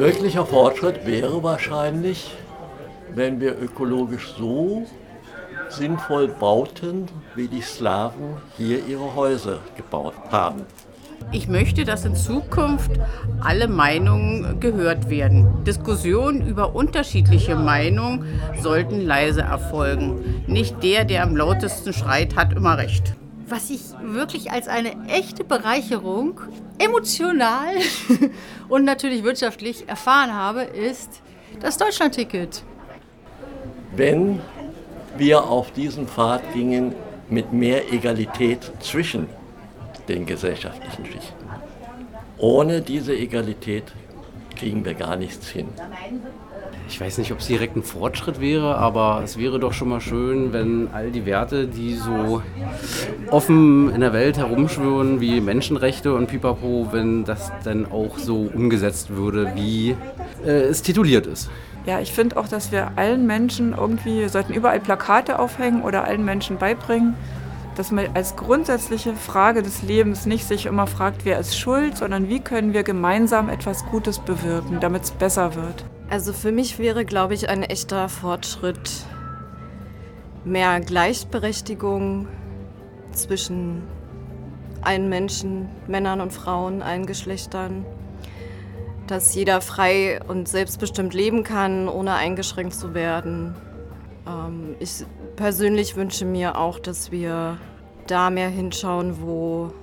Wirklicher Fortschritt wäre wahrscheinlich, wenn wir ökologisch so sinnvoll bauten, wie die Slawen hier ihre Häuser gebaut haben. Ich möchte, dass in Zukunft alle Meinungen gehört werden. Diskussionen über unterschiedliche Meinungen sollten leise erfolgen. Nicht der am lautesten schreit, hat immer recht. Was ich wirklich als eine echte Bereicherung, emotional und natürlich wirtschaftlich erfahren habe, ist das Deutschlandticket. Wenn wir auf diesen Pfad gingen mit mehr Egalität zwischen den gesellschaftlichen Schichten. Ohne diese Egalität kriegen wir gar nichts hin. Ich weiß nicht, ob es direkt ein Fortschritt wäre, aber es wäre doch schon mal schön, wenn all die Werte, die so offen in der Welt herumschwirren, wie Menschenrechte und Pipapo, wenn das dann auch so umgesetzt würde, wie es tituliert ist. Ja, ich finde auch, dass wir allen Menschen wir sollten überall Plakate aufhängen oder allen Menschen beibringen, dass man als grundsätzliche Frage des Lebens nicht sich immer fragt, wer ist schuld, sondern wie können wir gemeinsam etwas Gutes bewirken, damit es besser wird. Also für mich wäre, glaube ich, ein echter Fortschritt mehr Gleichberechtigung zwischen allen Menschen, Männern und Frauen, allen Geschlechtern, dass jeder frei und selbstbestimmt leben kann, ohne eingeschränkt zu werden. Ich persönlich wünsche mir auch, dass wir da mehr hinschauen, wo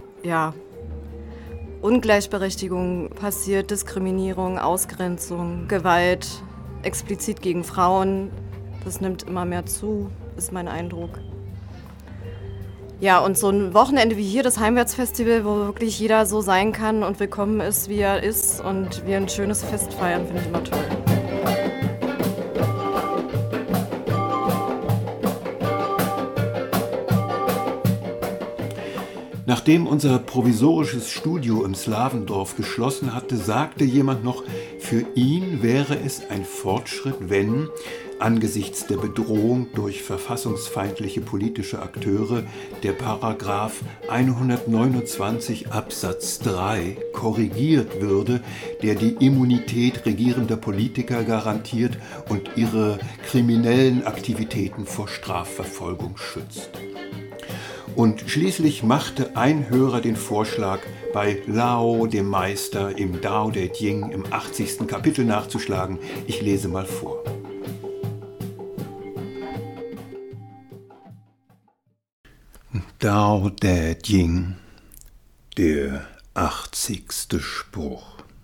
Ungleichberechtigung passiert, Diskriminierung, Ausgrenzung, Gewalt, explizit gegen Frauen. Das nimmt immer mehr zu, ist mein Eindruck. Ja, und so ein Wochenende wie hier, das Heimwärtsfestival, wo wirklich jeder so sein kann und willkommen ist, wie er ist und wir ein schönes Fest feiern, finde ich immer toll. Nachdem unser provisorisches Studio im Slawendorf geschlossen hatte, sagte jemand noch, für ihn wäre es ein Fortschritt, wenn, angesichts der Bedrohung durch verfassungsfeindliche politische Akteure, der Paragraph 129 Absatz 3 korrigiert würde, der die Immunität regierender Politiker garantiert und ihre kriminellen Aktivitäten vor Strafverfolgung schützt. Und schließlich machte ein Hörer den Vorschlag, bei Lao, dem Meister, im Dao De Jing im 80. Kapitel nachzuschlagen. Ich lese mal vor. Dao De Jing, der 80. Spruch.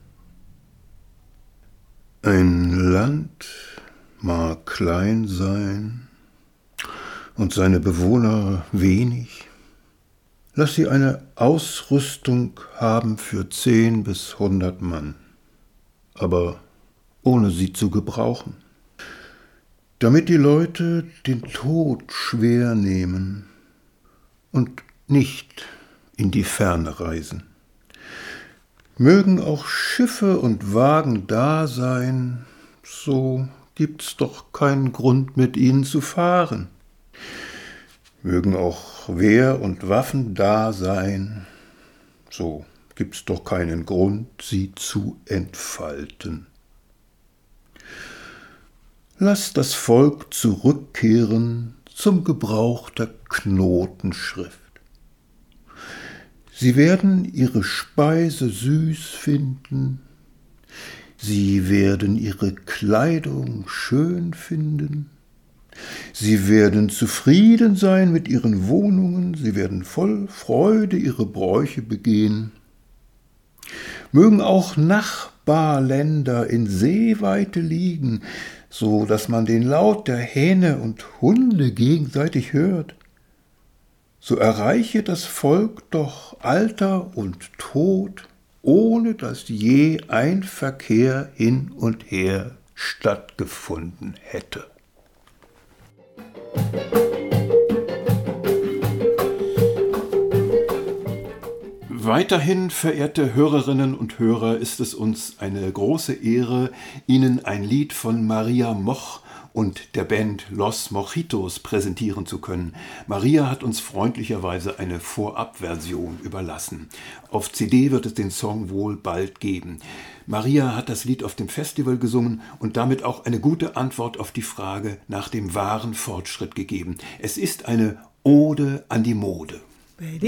Ein Land mag klein sein und seine Bewohner wenig. Lass sie eine Ausrüstung haben für 10 bis 100 Mann, aber ohne sie zu gebrauchen. Damit die Leute den Tod schwer nehmen und nicht in die Ferne reisen. Mögen auch Schiffe und Wagen da sein, so gibt's doch keinen Grund, mit ihnen zu fahren. Mögen auch Wehr und Waffen da sein, so gibt's doch keinen Grund, sie zu entfalten. Lass das Volk zurückkehren zum Gebrauch der Knotenschrift. Sie werden ihre Speise süß finden, sie werden ihre Kleidung schön finden, sie werden zufrieden sein mit ihren Wohnungen, sie werden voll Freude ihre Bräuche begehen. Mögen auch Nachbarländer in Seeweite liegen, so dass man den Laut der Hähne und Hunde gegenseitig hört. So erreiche das Volk doch Alter und Tod, ohne dass je ein Verkehr hin und her stattgefunden hätte. Weiterhin, verehrte Hörerinnen und Hörer, ist es uns eine große Ehre, Ihnen ein Lied von Maria Moch und der Band Los Mojitos präsentieren zu können. Maria hat uns freundlicherweise eine Vorabversion überlassen. Auf CD wird es den Song wohl bald geben. Maria hat das Lied auf dem Festival gesungen und damit auch eine gute Antwort auf die Frage nach dem wahren Fortschritt gegeben. Es ist eine Ode an die Mode.